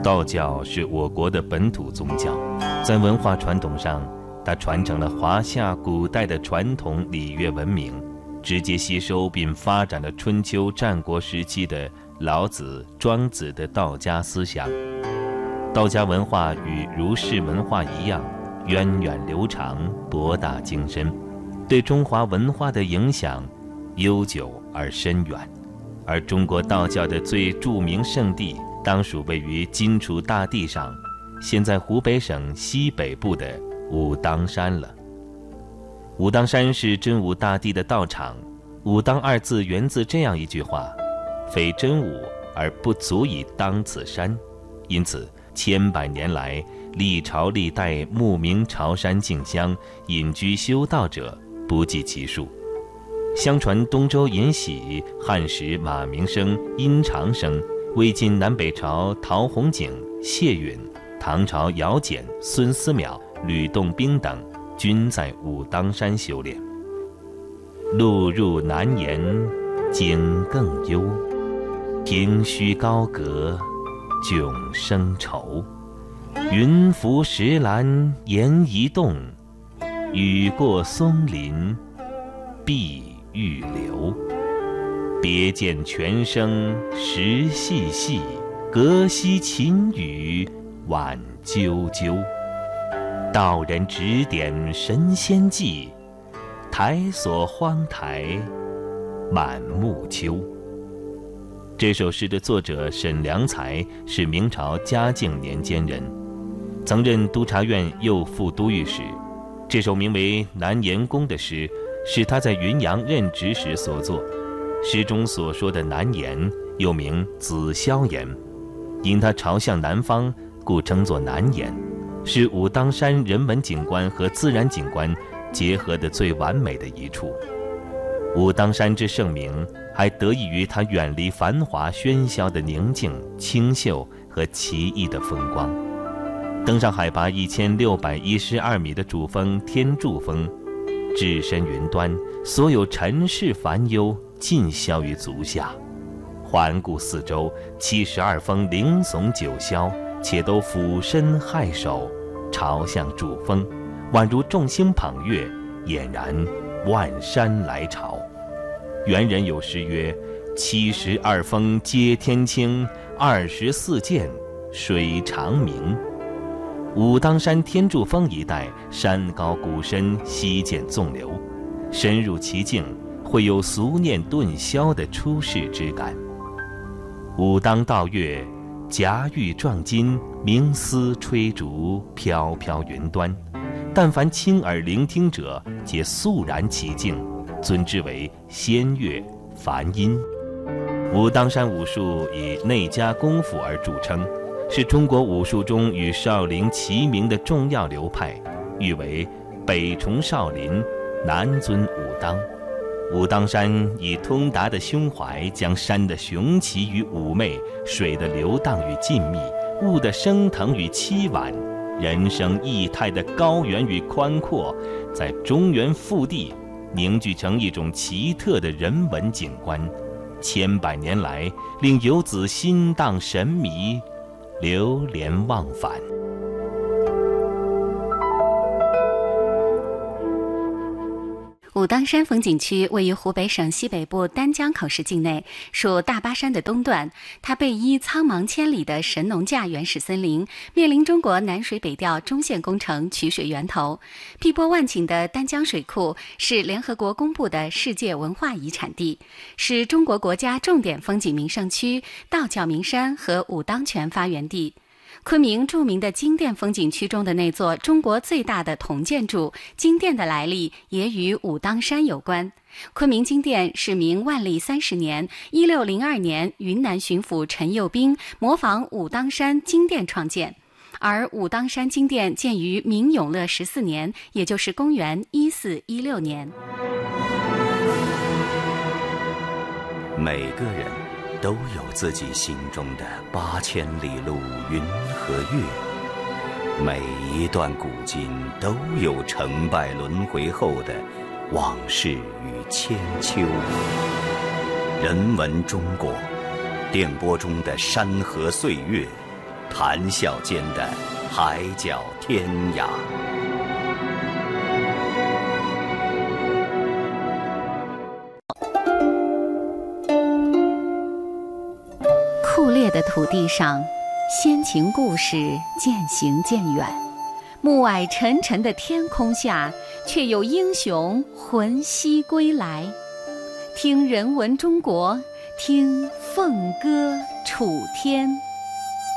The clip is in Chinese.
道教是我国的本土宗教，在文化传统上，它传承了华夏古代的传统礼乐文明，直接吸收并发展了春秋战国时期的老子、庄子的道家思想。道家文化与儒释文化一样，源远流长，博大精深，对中华文化的影响悠久而深远。而中国道教的最著名圣地，当属位于荆楚大地上，现在湖北省西北部的武当山了。武当山是真武大帝的道场，武当二字源自这样一句话：非真武而不足以当此山。因此千百年来，历朝历代慕名朝山进香、隐居修道者不计其数。相传东周尹喜、汉时马鸣生、殷长生、魏晋南北朝陶弘景、谢允、唐朝姚简、孙思邈、吕洞宾等均在武当山修炼。路入难言景更幽，亭虚高阁迥生愁。云浮石栏岩移动，雨过松林碧玉流。别见泉声石细细，隔溪琴语晚啾啾。道人指点神仙迹，台所荒台满目秋。这首诗的作者沈良才是明朝嘉靖年间人，曾任督察院右副都御史。这首名为《南岩宫》的诗是他在云阳任职时所作。诗中所说的南岩又名紫霄岩，因它朝向南方，故称作南岩，是武当山人文景观和自然景观结合的最完美的一处。武当山之盛名还得益于它远离繁华喧嚣的宁静、清秀和奇异的风光。登上海拔1612米的主峰天柱峰，置身云端，所有尘世烦忧尽消于足下。环顾四周，72峰灵耸九霄，且都俯身颔首，朝向主峰，宛如众星捧月，俨然万山来朝。元人有诗曰：72峰接天青，24涧水长明。武当山天柱峰一带，山高谷深，溪涧纵流，深入其境，会有俗念顿消的出世之感。武当道乐，夹玉撞金，鸣丝吹竹，飘飘云端。但凡亲耳聆听者，皆肃然其境，尊之为仙乐梵音。武当山武术以内家功夫而著称，是中国武术中与少林齐名的重要流派，誉为北崇少林，南尊武当。武当山以通达的胸怀，将山的雄奇与妩媚，水的流荡与静谧，雾的升腾与凄婉，人生异态的高远与宽阔，在中原腹地凝聚成一种奇特的人文景观，千百年来令游子心荡神迷，流连忘返。 武当山风景区位于湖北省西北部丹江口市境内，属大巴山的东段。它背依苍茫千里的神农架原始森林，面临中国南水北调中线工程取水源头。碧波万顷的丹江水库是联合国公布的世界文化遗产地，是中国国家重点风景名胜区、道教名山和武当泉发源地。昆明著名的金殿风景区中的那座中国最大的铜建筑金殿的来历也与武当山有关。昆明金殿是明万历30年1602年云南巡抚陈佑宾模仿武当山金殿创建，而武当山金殿建于明永乐14年，也就是公元1416年。 每个人都有自己心中的8000里路云和月，每一段古今都有成败轮回后的往事与千秋。人文中国，电波中的山河岁月， 谈笑间的海角天涯。 酷烈的土地上，先秦故事渐行渐远；暮霭沉沉的天空下，却有英雄魂兮归来。听人文中国，听凤歌楚天。